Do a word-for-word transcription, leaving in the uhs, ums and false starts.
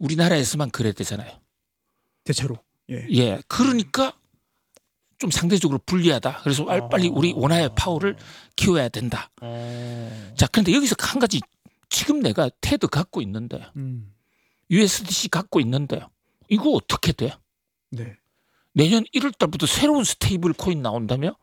우리나라에서만 그래야 되잖아요. 대체로. 예. 예, 그러니까 좀 상대적으로 불리하다. 그래서 아. 빨리 우리 원화의 파워를 키워야 된다. 어. 자, 그런데 여기서 한 가지 지금 내가 테드 갖고 있는데 음. 유에스디씨 갖고 있는데 이거 어떻게 돼? 네. 내년 일월 달부터 새로운 스테이블 코인 나온다며?